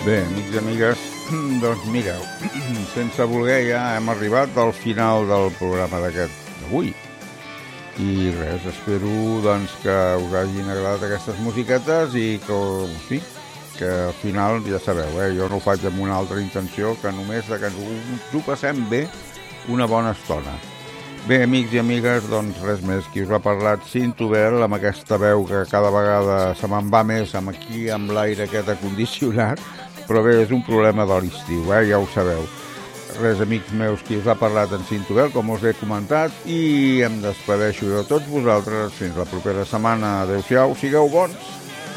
Bé, amics i amigues, doncs mireu, sense voler ja hem arribat al final del programa d'avui. I res, espero doncs, que us hagin agradat aquestes musiquetes i que, sí, que al final, ja sabeu, jo no ho faig amb una altra intenció que només que ens ho passem bé una bona estona. Bé, amics i amigues, doncs res més. Qui us ha parlat, Cinto Bel, amb aquesta veu que cada vegada se me'n va més aquí amb l'aire aquest acondicionat, però bé, és un problema de l'estiu, ja ho sabeu. Res, amics meus, qui us ha parlat en Cinto Bel, com us he comentat, i em despedeixo de tots vosaltres fins la propera setmana. Adéu-siau, sigueu bons!